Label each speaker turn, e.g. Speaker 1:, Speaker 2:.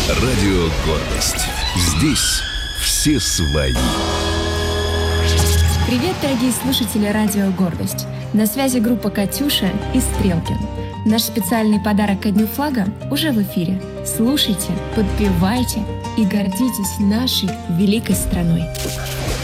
Speaker 1: Радио «Гордость». Здесь все свои.
Speaker 2: Привет, дорогие слушатели радио «Гордость». На связи группа «Катюша» и «Стрелкин». Наш специальный подарок ко Дню флага уже в эфире. Слушайте, подпевайте и гордитесь нашей великой страной.